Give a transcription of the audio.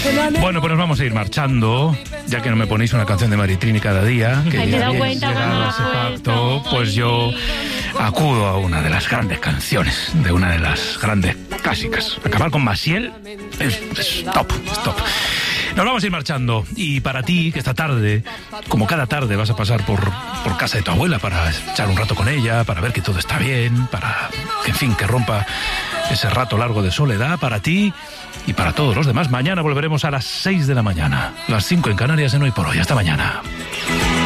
Bueno, pues nos vamos a ir marchando, ya que no me ponéis una canción de Maritrini cada día. Que Ay, te he dado ya cuenta cuando llegado la ese has pacto, puesto. pues yo acudo a una de las grandes canciones, de una de las grandes clásicas. Acabar con Maciel es top, es top. Nos vamos a ir marchando, y para ti, que esta tarde, como cada tarde, vas a pasar por casa de tu abuela para echar un rato con ella, para ver que todo está bien, para que, en fin, que rompa ese rato largo de soledad, para ti y para todos los demás. Mañana volveremos a las 6 de la mañana, las 5 en Canarias en Hoy por Hoy. Hasta mañana.